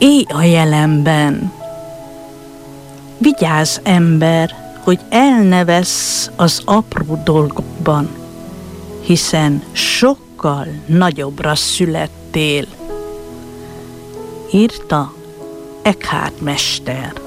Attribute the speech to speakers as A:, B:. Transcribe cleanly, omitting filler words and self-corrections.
A: Élj a jelenben. Vigyázz, ember, hogy el ne vessz az apró dolgokban, hiszen sokkal nagyobbra születtél. Írta Eckhart mester.